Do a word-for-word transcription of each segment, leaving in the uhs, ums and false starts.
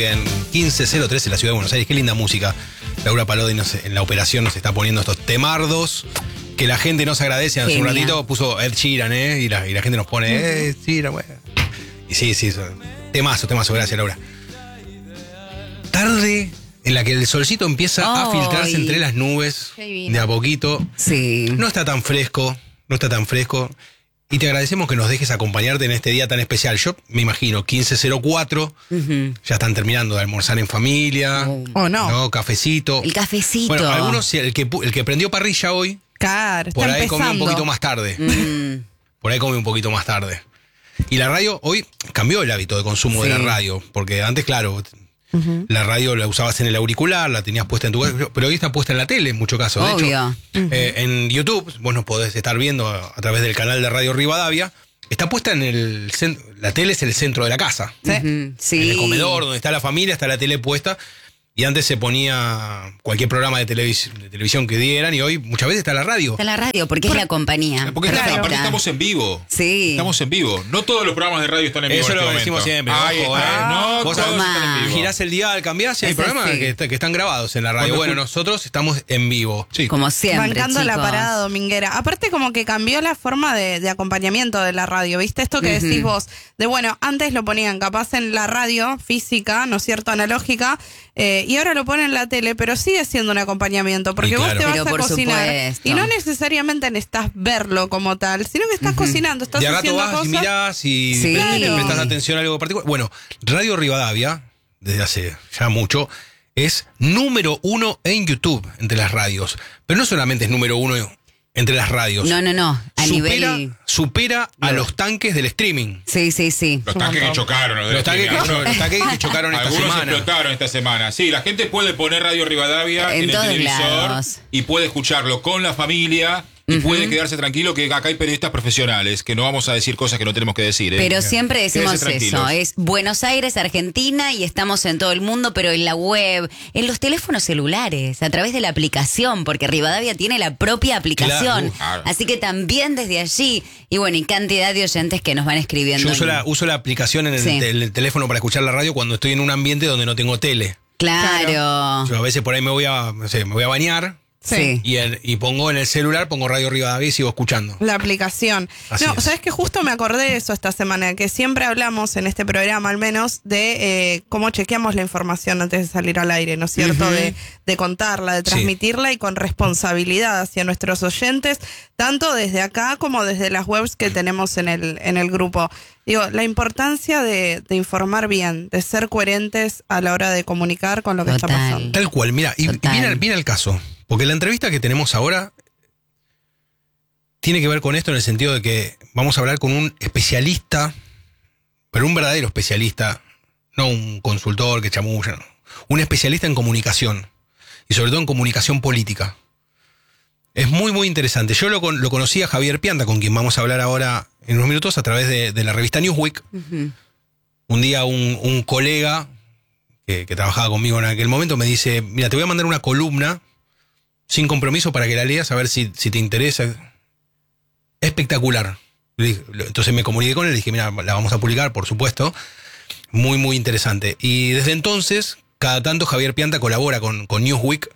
en quince cero tres en la ciudad de Buenos Aires. Qué linda música. Laura Palodi nos, en la operación nos está poniendo estos temardos que la gente nos agradece. Hace un ratito puso Ed Sheeran, ¿eh? Y la, y la gente nos pone, eh, Ed Sheeran, bueno. Y sí, sí, temazo, temazo. Gracias, Laura. Tarde en la que el solcito empieza oh, a filtrarse y... entre las nubes de a poquito. Sí. No está tan fresco, no está tan fresco. Y te agradecemos que nos dejes acompañarte en este día tan especial. Yo me imagino, quince cero cuatro, uh-huh. ya están terminando de almorzar en familia. Oh, oh no. no. Cafecito. El cafecito. Bueno, algunos, el que, el que prendió parrilla hoy, claro, por ahí empezando. come un poquito más tarde. Mm. Por ahí come un poquito más tarde. Y la radio hoy cambió el hábito de consumo sí. de la radio. Porque antes, claro... Uh-huh. La radio la usabas en el auricular, la tenías puesta en tu... Pero hoy está puesta en la tele en muchos casos. Obvio. De hecho, uh-huh. eh, en YouTube, vos nos podés estar viendo a, a través del canal de Radio Rivadavia. Está puesta en el... La tele es el centro de la casa. Sí. Uh-huh. Sí. En el comedor, donde está la familia, está la tele puesta. Y antes se ponía cualquier programa de, televis- de televisión que dieran y hoy muchas veces está la radio. Está la radio porque Por, es la compañía. Porque claro. aparte estamos en vivo. Sí. Estamos en vivo. No todos los programas de radio están en vivo. Eso en este lo decimos momento. siempre. Ay, ojo, ay, eh. no Vos todos están en vivo. girás el dial, cambiás y hay programas sí. que, que están grabados en la radio. Bueno, bueno nosotros estamos en vivo. Sí. Como siempre, bancando chicos. la parada dominguera. Aparte como que cambió la forma de, de acompañamiento de la radio. ¿Viste esto que uh-huh. decís vos? De bueno, antes lo ponían capaz en la radio física, ¿no es cierto? Analógica. Eh, y ahora lo ponen en la tele, pero sigue siendo un acompañamiento, porque claro. vos te vas pero a cocinar supuesto. Y no necesariamente necesitas verlo como tal, sino que estás uh-huh. cocinando, estás de haciendo rato vas cosas. Y mirás y sí. pre- claro. prestas atención a algo particular. Bueno, Radio Rivadavia, desde hace ya mucho, es número uno en YouTube entre las radios. Pero no solamente es número uno entre las radios. No, no, no. A supera, nivel... supera no. a los tanques del streaming. Sí, sí, sí. Los tanques que chocaron. Los, los, tanques, que, cho- los tanques que chocaron esta Algunos semana. explotaron esta semana. Sí, la gente puede poner Radio Rivadavia en, en el televisor lados. Y puede escucharlo con la familia. Y uh-huh. puede quedarse tranquilo que acá hay periodistas profesionales, que no vamos a decir cosas que no tenemos que decir. ¿eh? Pero siempre decimos eso, es Buenos Aires, Argentina, y estamos en todo el mundo, pero en la web, en los teléfonos celulares, a través de la aplicación, porque Rivadavia tiene la propia aplicación. Claro. Así que también desde allí, y bueno, y cantidad de oyentes que nos van escribiendo. Yo uso, la, uso la aplicación en el, sí. el teléfono para escuchar la radio cuando estoy en un ambiente donde no tengo tele. Claro. Yo a veces por ahí me voy a, no sé, me voy a bañar. Sí. Y, el, y pongo en el celular, pongo Radio Rivadavia y sigo escuchando. La aplicación. Así no, es. sabes que justo me acordé de eso esta semana, que siempre hablamos en este programa al menos de eh, cómo chequeamos la información antes de salir al aire, ¿no es cierto? Uh-huh. De, de contarla, de transmitirla sí. y con responsabilidad hacia nuestros oyentes, tanto desde acá como desde las webs que tenemos en el, en el grupo. Digo, la importancia de, de informar bien, de ser coherentes a la hora de comunicar con lo que Total. está pasando. Tal cual, mira, y viene, viene el caso. Porque la entrevista que tenemos ahora tiene que ver con esto en el sentido de que vamos a hablar con un especialista, pero un verdadero especialista, no un consultor que chamulla, no. Un especialista en comunicación y sobre todo en comunicación política. Es muy, muy interesante. Yo lo, lo conocí a Javier Pianta, con quien vamos a hablar ahora en unos minutos a través de, de la revista Newsweek. Uh-huh. Un día un, un colega que, que trabajaba conmigo en aquel momento me dice, mira, te voy a mandar una columna sin compromiso para que la leas, a ver si, si te interesa. Espectacular. Entonces me comuniqué con él y dije, mira, la vamos a publicar, por supuesto. Muy, muy interesante. Y desde entonces, cada tanto Javier Pianta colabora con, con Newsweek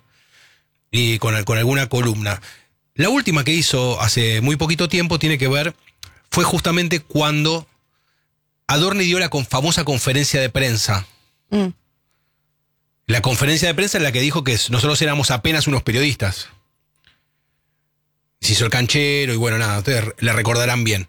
y con, con alguna columna. La última que hizo hace muy poquito tiempo tiene que ver, fue justamente cuando Adorni dio la con, famosa conferencia de prensa. Mm. La conferencia de prensa en la que dijo que nosotros éramos apenas unos periodistas. Se hizo el canchero y bueno, nada, ustedes le recordarán bien.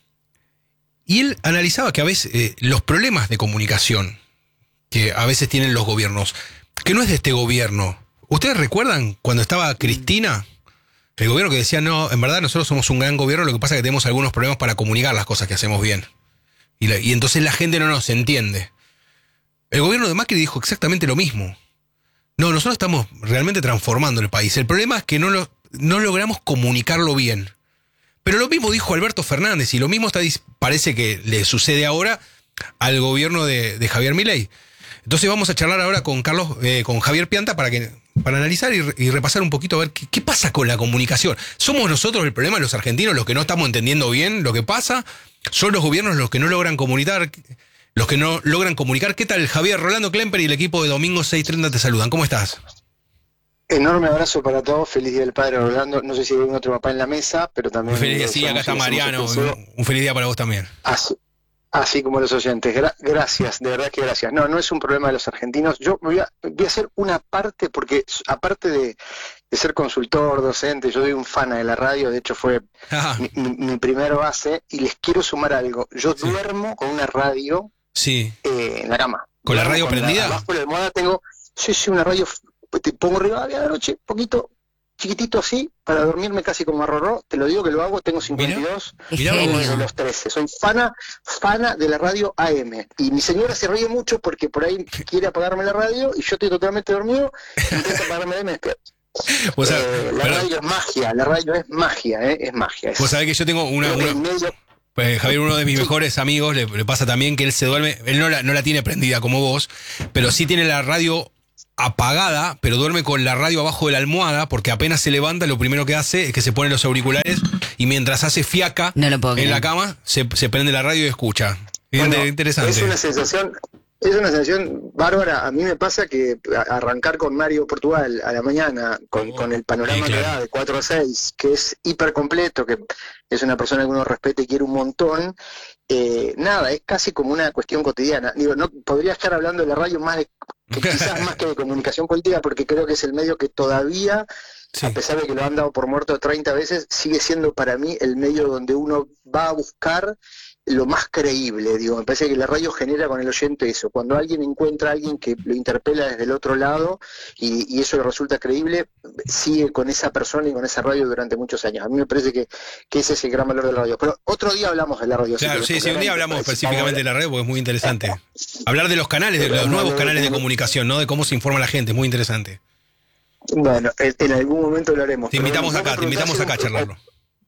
Y él analizaba que a veces eh, los problemas de comunicación que a veces tienen los gobiernos, que no es de este gobierno. ¿Ustedes recuerdan cuando estaba Cristina? El gobierno que decía, no, en verdad nosotros somos un gran gobierno, lo que pasa es que tenemos algunos problemas para comunicar las cosas que hacemos bien. Y, la, y entonces la gente no nos entiende. El gobierno de Macri dijo exactamente lo mismo. No, nosotros estamos realmente transformando el país. El problema es que no, lo, no logramos comunicarlo bien. Pero lo mismo dijo Alberto Fernández y lo mismo está, parece que le sucede ahora al gobierno de, de Javier Milei. Entonces vamos a charlar ahora con Carlos, eh, con Javier Pianta para que para analizar y, y repasar un poquito a ver qué, qué pasa con la comunicación. ¿Somos nosotros el problema, los argentinos, los que no estamos entendiendo bien lo que pasa? ¿Son los gobiernos los que no logran comunicar? los que no logran comunicar. ¿Qué tal, Javier? Rolando Klemper y el equipo de Domingo seis treinta te saludan. ¿Cómo estás? Enorme abrazo para todos, feliz día del padre, Rolando. No sé si hay algún otro papá en la mesa, pero también... Un feliz día, sí, acá está Mariano, un, un feliz día para vos también. Así, así como los oyentes, Gra- gracias, de verdad que gracias. No, no es un problema de los argentinos. Yo voy a, voy a hacer una parte, porque aparte de, de ser consultor, docente, yo soy un fan de la radio, de hecho fue mi, mi, mi primer base, y les quiero sumar algo. Yo sí. duermo con una radio sí. eh, en la cama. ¿Con la radio con prendida? La, abajo de la almohada tengo, sí, sí, una radio... Te pongo Rivadavia de la noche, poquito, chiquitito así, para dormirme casi como arrorró. Te lo digo que lo hago, tengo cincuenta y dos, Mirá, de los trece. Soy fana, fana de la radio A M. Y mi señora se ríe mucho porque por ahí quiere apagarme la radio y yo estoy totalmente dormido, intento apagarme de me despierto. O sea, eh, la pero, radio es magia, la radio es magia, eh, es magia. Es, vos sabés que yo tengo una... una... Medio... Pues, Javier, uno de mis sí. mejores amigos, le, le pasa también que él se duerme, él no la, no la tiene prendida como vos, pero sí tiene la radio apagada, pero duerme con la radio abajo de la almohada, porque apenas se levanta, lo primero que hace es que se pone los auriculares y mientras hace fiaca no en la cama, se, se prende la radio y escucha. Bueno, interesante. Es una sensación... Es una sensación bárbara. A mí me pasa que arrancar con Mario Portugal a la mañana, con, con el panorama sí, claro. que da de cuatro a seis, que es hiper completo, que es una persona que uno respeta y quiere un montón, eh, nada, es casi como una cuestión cotidiana. Digo, no podría estar hablando de la radio más de, que quizás más que de comunicación política, porque creo que es el medio que todavía, sí. a pesar de que lo han dado por muerto treinta veces, sigue siendo para mí el medio donde uno va a buscar lo más creíble. Digo, me parece que la radio genera con el oyente eso, cuando alguien encuentra a alguien que lo interpela desde el otro lado y, y eso le resulta creíble, sigue con esa persona y con esa radio durante muchos años. A mí me parece que, que ese es el gran valor de la radio. Pero otro día hablamos de la radio. Claro, sí, sí, un día hablamos específicamente de la radio porque es muy interesante. Hablar de los canales, de los nuevos canales de comunicación, ¿no? De cómo se informa la gente, es muy interesante. Bueno, en, en algún momento lo haremos. Te invitamos acá, te invitamos acá a charlarlo.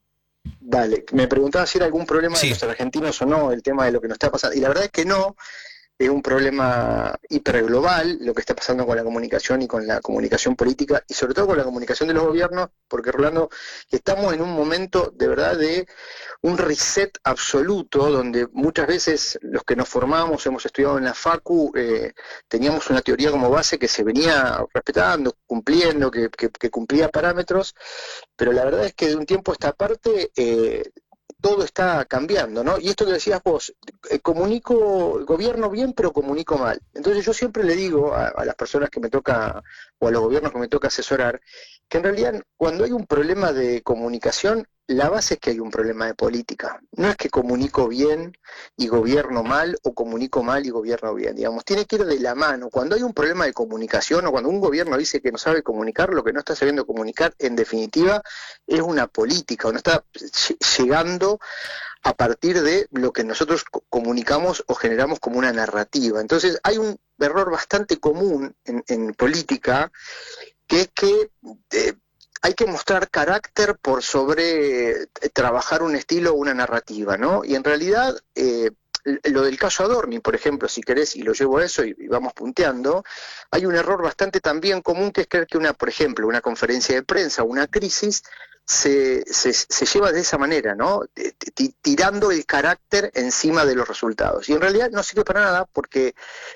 Dale, me preguntaba si era algún problema sí. de los argentinos o no, el tema de lo que nos está pasando, y la verdad es que no, es un problema hiperglobal lo que está pasando con la comunicación y con la comunicación política, y sobre todo con la comunicación de los gobiernos, porque Rolando, estamos en un momento de verdad de un reset absoluto, donde muchas veces los que nos formamos, hemos estudiado en la Facu, eh, teníamos una teoría como base que se venía respetando, cumpliendo, que, que, que cumplía parámetros, pero la verdad es que de un tiempo a esta parte eh, todo está cambiando, ¿no? Y esto que decías vos, eh, comunico, gobierno bien, pero comunico mal. Entonces yo siempre le digo a, a las personas que me toca, o a los gobiernos que me toca asesorar, que en realidad cuando hay un problema de comunicación, la base es que hay un problema de política. No es que comunico bien y gobierno mal, o comunico mal y gobierno bien, digamos. Tiene que ir de la mano. Cuando hay un problema de comunicación, o cuando un gobierno dice que no sabe comunicar, lo que no está sabiendo comunicar, en definitiva, es una política, o no está llegando a partir de lo que nosotros comunicamos o generamos como una narrativa. Entonces, hay un error bastante común en, en política, que es que... Eh, hay que mostrar carácter por sobre eh, trabajar un estilo o una narrativa, ¿no? Y en realidad, eh, lo del caso Adorni, por ejemplo, si querés, y lo llevo a eso y, y vamos punteando, hay un error bastante también común, que es creer que una, por ejemplo, una conferencia de prensa o una crisis se, se, se lleva de esa manera, ¿no? Tirando el carácter encima de los resultados. Y en realidad no sirve para nada porque...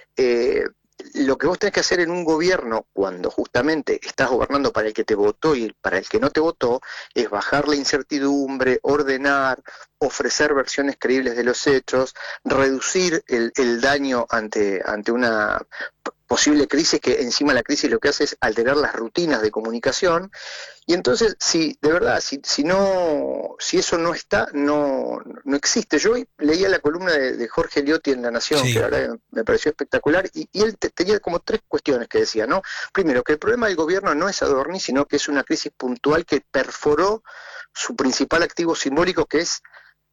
Eh, lo que vos tenés que hacer en un gobierno, cuando justamente estás gobernando para el que te votó y para el que no te votó, es bajar la incertidumbre, ordenar, ofrecer versiones creíbles de los hechos, reducir el, el daño ante, ante una posible crisis, que encima la crisis lo que hace es alterar las rutinas de comunicación. Y entonces, si de verdad, si, si no, si eso no está, no, no existe. Yo hoy leía la columna de, de Jorge Liotti en La Nación, sí. que la verdad me pareció espectacular, y, y él te, tenía como tres cuestiones que decía, ¿no? Primero, que el problema del gobierno no es Adorni, sino que es una crisis puntual que perforó su principal activo simbólico, que es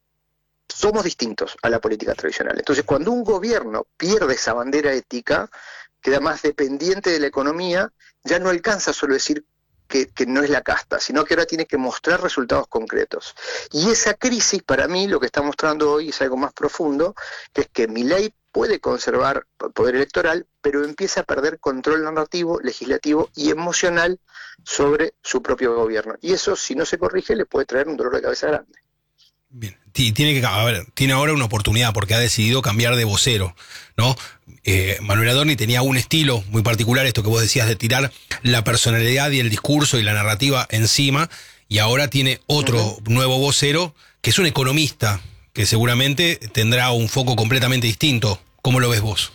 somos distintos a la política tradicional. Entonces, cuando un gobierno pierde esa bandera ética, queda más dependiente de la economía, ya no alcanza solo decir que, que no es la casta, sino que ahora tiene que mostrar resultados concretos. Y esa crisis, para mí, lo que está mostrando hoy es algo más profundo, que es que Milei puede conservar poder electoral, pero empieza a perder control narrativo, legislativo y emocional sobre su propio gobierno. Y eso, si no se corrige, le puede traer un dolor de cabeza grande. Bien. tiene que, a ver, tiene ahora una oportunidad porque ha decidido cambiar de vocero, ¿no? Eh, Manuel Adorni tenía un estilo muy particular, esto que vos decías de tirar la personalidad y el discurso y la narrativa encima, y ahora tiene otro uh-huh. nuevo vocero que es un economista que seguramente tendrá un foco completamente distinto. ¿Cómo lo ves vos?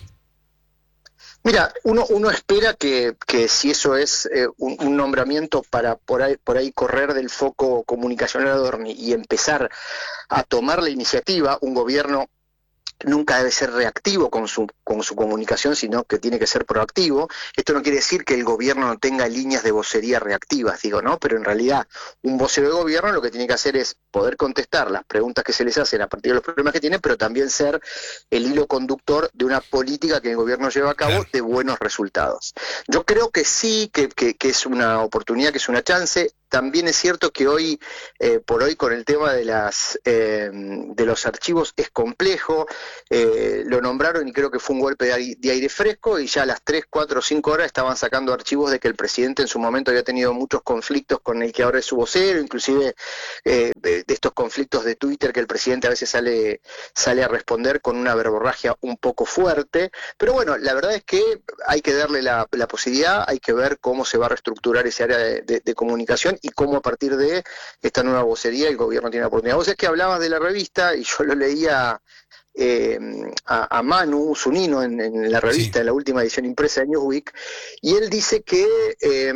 Mira, uno, uno espera que, que si eso es eh, un, un nombramiento para por ahí, por ahí correr del foco comunicacional de Adorni y empezar a tomar la iniciativa, un gobierno nunca debe ser reactivo con su, con su comunicación, sino que tiene que ser proactivo. Esto no quiere decir que el gobierno no tenga líneas de vocería reactivas, digo, ¿no? Pero en realidad un vocero de gobierno lo que tiene que hacer es poder contestar las preguntas que se les hacen a partir de los problemas que tienen, pero también ser el hilo conductor de una política que el gobierno lleva a cabo claro. de buenos resultados. Yo creo que sí, que, que, que es una oportunidad, que es una chance. También es cierto que hoy, eh, por hoy, con el tema de las eh, de los archivos es complejo. Eh, lo nombraron y creo que fue un golpe de aire, de aire fresco, y ya a las tres, cuatro, cinco horas estaban sacando archivos de que el presidente en su momento había tenido muchos conflictos con el que ahora es su vocero, inclusive eh, de, de estos conflictos de Twitter que el presidente a veces sale sale a responder con una verborragia un poco fuerte. Pero bueno, la verdad es que hay que darle la, la posibilidad, hay que ver cómo se va a reestructurar ese área de, de, de comunicación y cómo a partir de esta nueva vocería el gobierno tiene la oportunidad. Vos es que hablabas de la revista y yo lo leía eh, a, a Manu Zunino en, en la revista, sí. en la última edición impresa de Newsweek, y él dice que eh,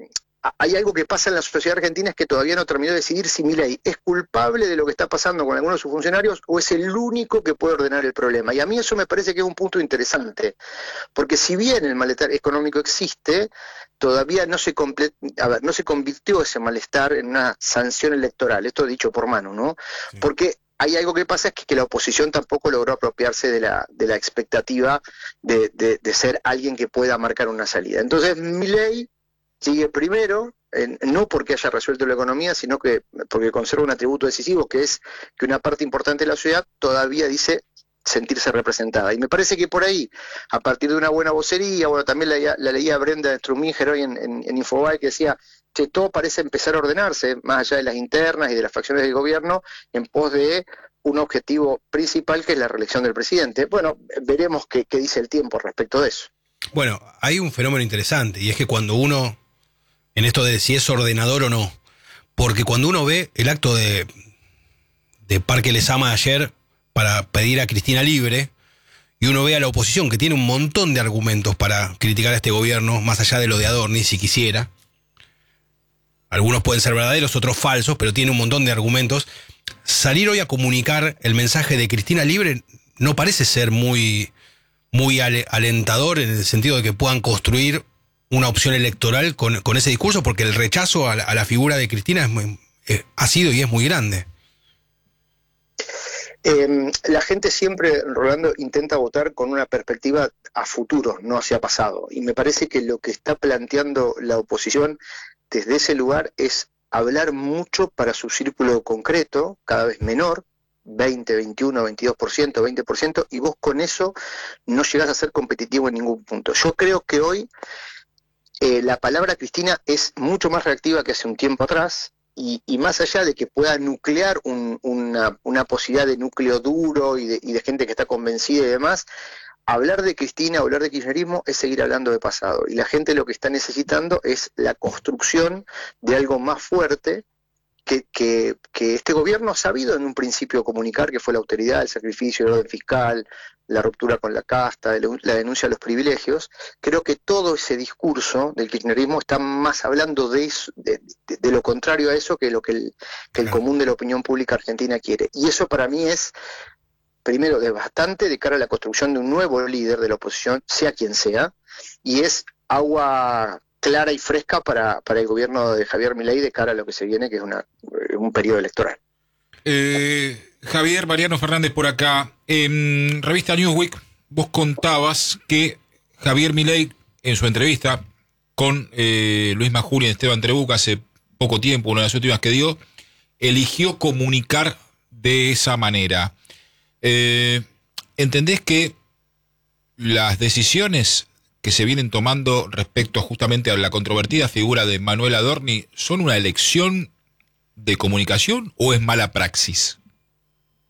hay algo que pasa en la sociedad argentina, es que todavía no terminó de decidir si Milei es culpable de lo que está pasando con algunos de sus funcionarios o es el único que puede ordenar el problema. Y a mí eso me parece que es un punto interesante, porque si bien el malestar económico existe, todavía no se, comple- a ver, no se convirtió ese malestar en una sanción electoral. Esto dicho por Manu, ¿no? Sí. Porque hay algo que pasa, es que, que la oposición tampoco logró apropiarse de la, de la expectativa de, de, de ser alguien que pueda marcar una salida. Entonces Milei sigue primero, eh, no porque haya resuelto la economía, sino que porque conserva un atributo decisivo, que es que una parte importante de la sociedad todavía dice sentirse representada. Y me parece que por ahí, a partir de una buena vocería, bueno, también la, la leía Brenda Struminger hoy en, en, en Infobae, que decía que todo parece empezar a ordenarse, más allá de las internas y de las facciones del gobierno, en pos de un objetivo principal, que es la reelección del presidente. Bueno, veremos qué, qué dice el tiempo respecto de eso. Bueno, hay un fenómeno interesante, y es que cuando uno, en esto de si es ordenador o no, porque cuando uno ve el acto de, de Parque Lezama ayer para pedir a Cristina libre, y uno ve a la oposición que tiene un montón de argumentos para criticar a este gobierno, más allá de lo de Adorni, si quisiera. Algunos pueden ser verdaderos, otros falsos, pero tiene un montón de argumentos. Salir hoy a comunicar el mensaje de Cristina libre no parece ser muy, muy alentador, en el sentido de que puedan construir una opción electoral con, con ese discurso, porque el rechazo a la, a la figura de Cristina es muy, eh, ha sido y es muy grande. Eh, la gente siempre, Rolando, intenta votar con una perspectiva a futuro, no hacia pasado. Y me parece que lo que está planteando la oposición desde ese lugar es hablar mucho para su círculo concreto, cada vez menor, veinte, veintiuno, veintidós por ciento, veinte por ciento, y vos con eso no llegás a ser competitivo en ningún punto. Yo creo que hoy eh, la palabra Cristina es mucho más reactiva que hace un tiempo atrás. Y, y más allá de que pueda nuclear un, una, una posibilidad de núcleo duro y de, y de gente que está convencida y demás, hablar de Cristina, hablar de kirchnerismo es seguir hablando de pasado. Y la gente lo que está necesitando es la construcción de algo más fuerte que, que, que este gobierno ha sabido en un principio comunicar, que fue la austeridad, el sacrificio, el orden fiscal, la ruptura con la casta, la denuncia de los privilegios. Creo que todo ese discurso del kirchnerismo está más hablando de, eso, de, de, de lo contrario a eso que lo que el, que el común de la opinión pública argentina quiere. Y eso para mí es, primero, devastante de cara a la construcción de un nuevo líder de la oposición, sea quien sea, y es agua clara y fresca para, para el gobierno de Javier Milei de cara a lo que se viene, que es una, un periodo electoral. Eh... Javier, Mariano Fernández por acá. En revista Newsweek vos contabas que Javier Milei, en su entrevista con eh, Luis Majul y Esteban Trebuca hace poco tiempo, una de las últimas que dio, eligió comunicar de esa manera. Eh, ¿Entendés que las decisiones que se vienen tomando respecto justamente a la controvertida figura de Manuel Adorni son una elección de comunicación o es mala praxis?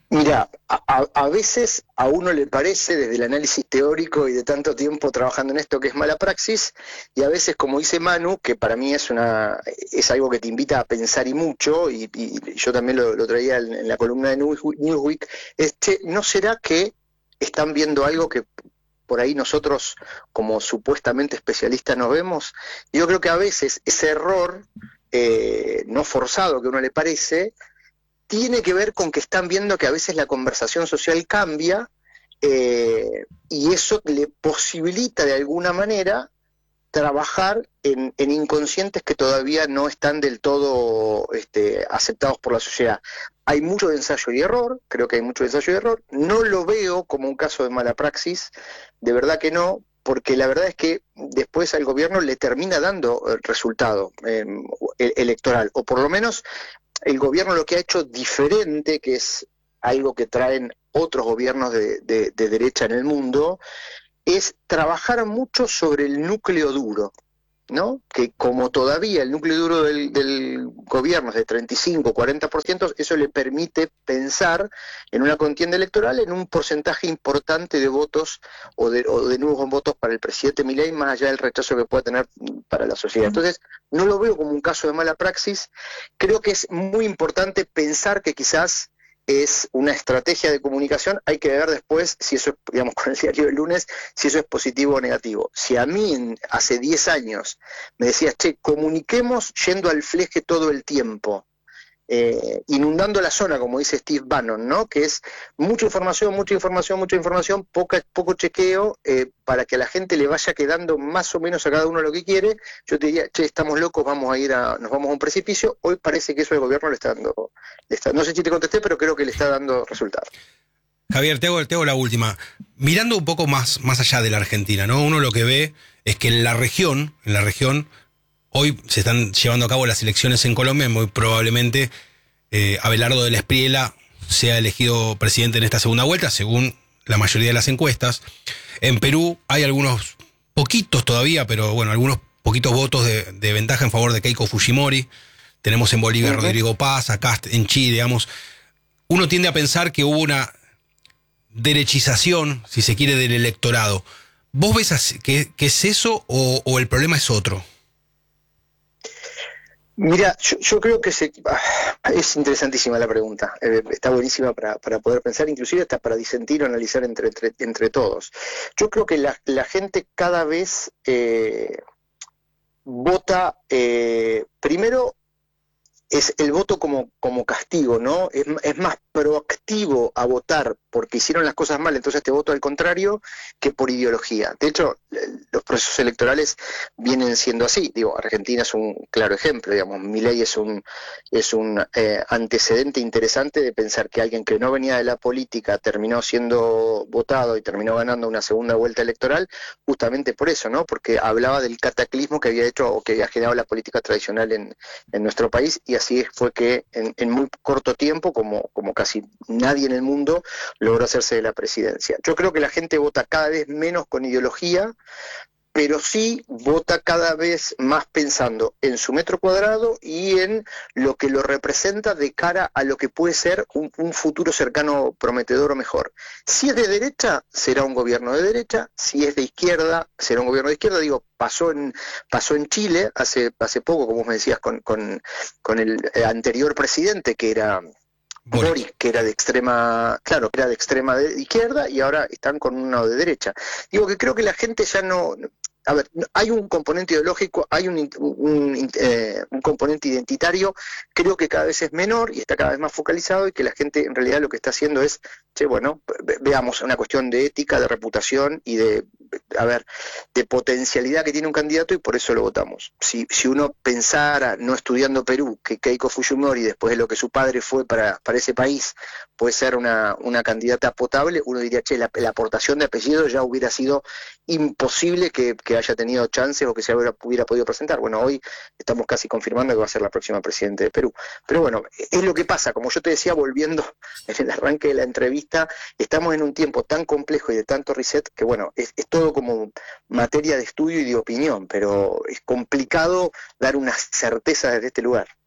Mira, a, a veces a uno le parece desde el análisis teórico y de tanto tiempo trabajando en esto que es mala praxis, y a veces, como dice Manu, que para mí es una es algo que te invita a pensar y mucho, y, y yo también lo, lo traía en, en la columna de Newsweek, este, ¿no será que están viendo algo que por ahí nosotros como supuestamente especialistas no vemos? Yo creo que a veces ese error eh, no forzado que a uno le parece tiene que ver con que están viendo que a veces la conversación social cambia eh, y eso le posibilita de alguna manera trabajar en, en inconscientes que todavía no están del todo este, aceptados por la sociedad. Hay mucho de ensayo y error, creo que hay mucho de ensayo y error, no lo veo como un caso de mala praxis, de verdad que no, porque la verdad es que después al gobierno le termina dando el resultado eh, electoral, o por lo menos el gobierno lo que ha hecho diferente, que es algo que traen otros gobiernos de, de, de derecha en el mundo, es trabajar mucho sobre el núcleo duro, ¿no? Que como todavía el núcleo duro del, del gobierno es de treinta y cinco, cuarenta por ciento, eso le permite pensar en una contienda electoral en un porcentaje importante de votos o de, o de nuevos votos para el presidente Milei, más allá del rechazo que pueda tener para la sociedad. Entonces, no lo veo como un caso de mala praxis. Creo que es muy importante pensar que quizás es una estrategia de comunicación, hay que ver después si eso es, digamos, con el diario del lunes, si eso es positivo o negativo. Si a mí en, hace diez años me decías, che, comuniquemos yendo al fleje todo el tiempo, eh, inundando la zona, como dice Steve Bannon, ¿no? Que es mucha información, mucha información, mucha información, poca, poco chequeo, eh, para que a la gente le vaya quedando más o menos a cada uno lo que quiere. Yo te diría, che, estamos locos, vamos a ir a, nos vamos a un precipicio. Hoy parece que eso el gobierno le está dando, le está, no sé si te contesté, pero creo que le está dando resultados. Javier, te hago, te hago la última. Mirando un poco más, más allá de la Argentina, ¿no? Uno lo que ve es que en la región, en la región, hoy se están llevando a cabo las elecciones en Colombia, muy probablemente eh, Abelardo del Espriella sea elegido presidente en esta segunda vuelta, según la mayoría de las encuestas. En Perú hay algunos poquitos todavía, pero bueno, algunos poquitos votos de, de ventaja en favor de Keiko Fujimori. Tenemos en Bolivia a Rodrigo Paz, acá en Chile, digamos. Uno tiende a pensar que hubo una derechización, si se quiere, del electorado. ¿Vos ves así, que, que es eso o, o el problema es otro? Mira, yo, yo creo que se, ah, es interesantísima la pregunta, eh, está buenísima para, para poder pensar, inclusive hasta para disentir o analizar entre, entre, entre todos. Yo creo que la, la gente cada vez eh, vota, eh, primero es el voto como, como castigo, ¿no? Es, es más proactivo a votar porque hicieron las cosas mal, entonces te voto al contrario, que por ideología. De hecho, los procesos electorales vienen siendo así. Digo, Argentina es un claro ejemplo, digamos, Milei es un es un eh, antecedente interesante de pensar que alguien que no venía de la política terminó siendo votado y terminó ganando una segunda vuelta electoral, justamente por eso, ¿no? Porque hablaba del cataclismo que había hecho o que había generado la política tradicional en, en nuestro país, y así fue que en, en muy corto tiempo, como, como casi nadie en el mundo, logró hacerse de la presidencia. Yo creo que la gente vota cada vez menos con ideología, pero sí vota cada vez más pensando en su metro cuadrado y en lo que lo representa de cara a lo que puede ser un, un futuro cercano prometedor o mejor. Si es de derecha, será un gobierno de derecha; si es de izquierda, será un gobierno de izquierda. Digo, pasó en pasó en Chile hace hace poco, como me decías, con, con, con el anterior presidente, que era Boric. Boric, que era de extrema, claro, que era de extrema de izquierda, y ahora están con uno de derecha. Digo que creo que la gente ya no, a ver, hay un componente ideológico, hay un, un, eh, un componente identitario, creo que cada vez es menor y está cada vez más focalizado, y que la gente en realidad lo que está haciendo es, che, bueno, veamos una cuestión de ética, de reputación y de, a ver, de potencialidad que tiene un candidato, y por eso lo votamos. Si, si uno pensara, no estudiando Perú, que Keiko Fujimori, después de lo que su padre fue para, para ese país, puede ser una, una candidata potable, uno diría, che, la, la aportación de apellido ya hubiera sido imposible que, que haya tenido chances o que se hubiera, hubiera podido presentar. Bueno, hoy estamos casi confirmando que va a ser la próxima presidenta de Perú. Pero bueno, es lo que pasa, como yo te decía, volviendo en el arranque de la entrevista, estamos en un tiempo tan complejo y de tanto reset que, bueno, es, es todo como materia de estudio y de opinión, pero es complicado dar una certeza desde este lugar.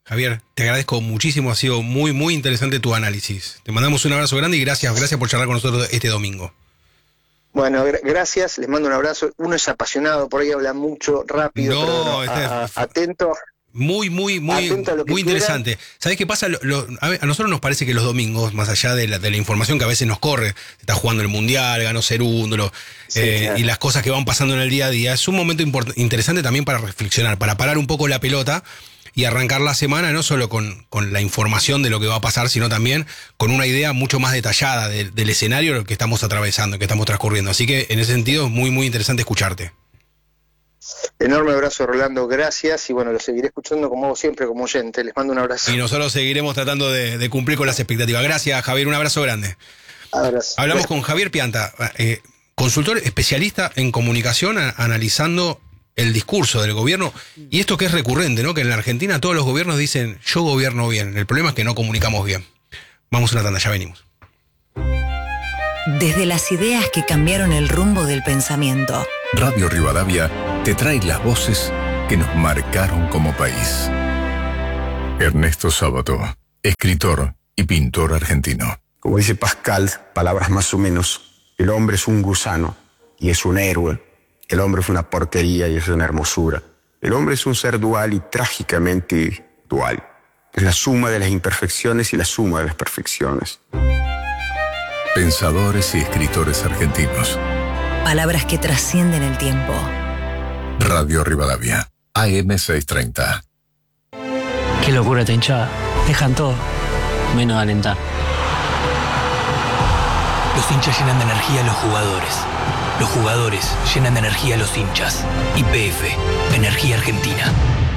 Javier, te agradezco muchísimo, ha sido muy, muy interesante tu análisis. Te mandamos un abrazo grande y gracias, gracias por charlar con nosotros este domingo. Bueno, gra- gracias, les mando un abrazo. Uno es apasionado, por ahí habla mucho, rápido, no, pero no, este a, es... a, atento. Muy, muy, muy, muy interesante. ¿Sabés qué pasa? Lo, lo, a, a nosotros nos parece que los domingos, más allá de la, de la información que a veces nos corre, está jugando el Mundial, ganó Cerúndolo, sí, eh, claro. y las cosas que van pasando en el día a día, es un momento import- interesante también para reflexionar, para parar un poco la pelota y arrancar la semana no solo con, con la información de lo que va a pasar, sino también con una idea mucho más detallada de, del escenario que estamos atravesando, que estamos transcurriendo. Así que en ese sentido es muy, muy interesante escucharte. Enorme abrazo, Rolando, gracias, y bueno, lo seguiré escuchando como hago siempre, como oyente. Les mando un abrazo. Y nosotros seguiremos tratando de, de cumplir con las expectativas. Gracias, Javier, un abrazo grande. Abrazo. Hablamos con Javier Pianta, eh, consultor especialista en comunicación, a, analizando el discurso del gobierno, y esto que es recurrente, ¿no? Que en la Argentina todos los gobiernos dicen, yo gobierno bien, el problema es que no comunicamos bien. Vamos a una tanda, ya venimos. Desde las ideas que cambiaron el rumbo del pensamiento, Radio Rivadavia te trae las voces que nos marcaron como país. Ernesto Sábato, escritor y pintor argentino. Como dice Pascal, palabras más o menos, el hombre es un gusano y es un héroe. El hombre es una porquería y es una hermosura. El hombre es un ser dual y trágicamente dual. Es la suma de las imperfecciones y la suma de las perfecciones. Pensadores y escritores argentinos. Palabras que trascienden el tiempo. Radio Rivadavia, A M seiscientos treinta. Qué locura esta hinchada. Dejan todo, menos alentar. Los hinchas llenan de energía a los jugadores. Los jugadores llenan de energía a los hinchas. Y P F, Energía Argentina.